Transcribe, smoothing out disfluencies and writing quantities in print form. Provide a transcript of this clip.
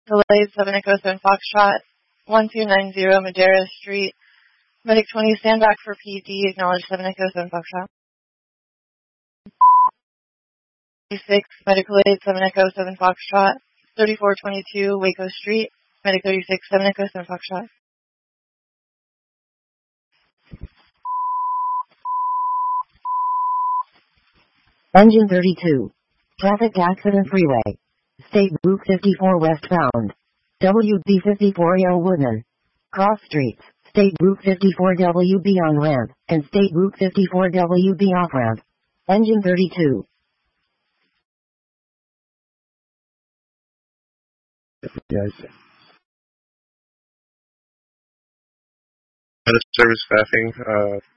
Delayed 7 Echo 7 Foxtrot, 1290 Madera Street. Medic 20, stand back for PD. Acknowledge 7 Echo 7 Foxtrot. 36, Medical Aid 7 Echo 7 Foxtrot, 3422 Waco Street. Medic 36, 7 Echo 7 Foxtrot. Engine 32. Traffic accident freeway. State Route 54 westbound. WB 54L Woodman. Cross streets. State Route 54 WB on ramp, and State Route 54 WB off ramp. Engine 32. Yes. Service staffing,